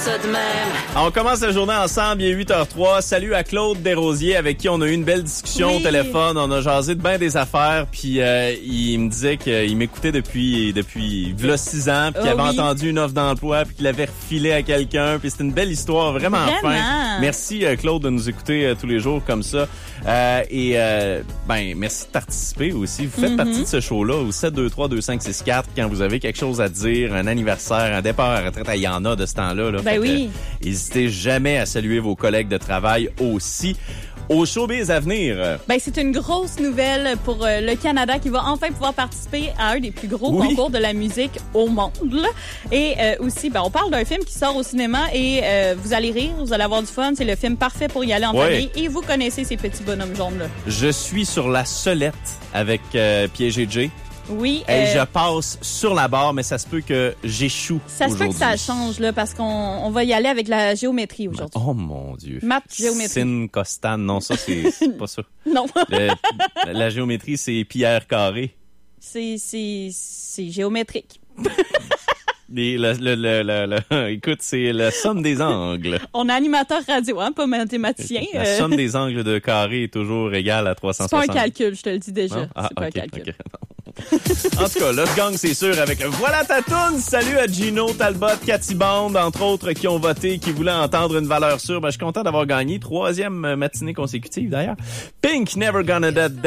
ça de même. On commence la journée ensemble, il est 8h03. Salut à Claude Desrosiers avec qui on a eu une belle discussion au téléphone. On a jasé de bien des affaires, puis il me disait qu'il m'écoutait depuis v'là 6 ans, puis qu'il avait entendu une offre d'emploi, puis qu'il avait refilé à quelqu'un, puis c'était une belle histoire, vraiment fin. Merci Claude de nous écouter tous les jours comme ça. Merci de participer aussi. Vous faites partie de ce show-là au 723-2564 quand vous avez quelque chose à dire, un anniversaire, un départ à la retraite. Il y en a de ce temps-là. Là. N'hésitez jamais à saluer vos collègues de travail aussi. Au showbiz à venir. C'est une grosse nouvelle pour le Canada qui va enfin pouvoir participer à un des plus gros concours de la musique au monde. Là. Et aussi, on parle d'un film qui sort au cinéma et vous allez rire, vous allez avoir du fun. C'est le film parfait pour y aller en famille. Et vous connaissez ces petits bonhommes jaunes-là. Je suis sur la Solette avec Piégé. Oui. Et je passe sur la barre, mais ça se peut que j'échoue Ça se peut que ça change, là, parce qu'on va y aller avec la géométrie aujourd'hui. Oh mon Dieu. Math géométrie. Sine Costane. Non, ça, c'est pas ça. Non. La géométrie, c'est Pierre Carré. C'est géométrique. Écoute, c'est la somme des angles. On est animateur radio, pas mathématicien. La somme des angles de carré est toujours égale à 360. C'est pas un calcul, je te le dis déjà. C'est pas un calcul. Okay. En tout cas, là, je gagne, c'est sûr, avec Voilà ta toune! Salut à Gino, Talbot, Cathy Bond, entre autres, qui ont voté, qui voulaient entendre une valeur sûre. Je suis content d'avoir gagné. 3e matinée consécutive, d'ailleurs. Pink, Never Gonna Dead.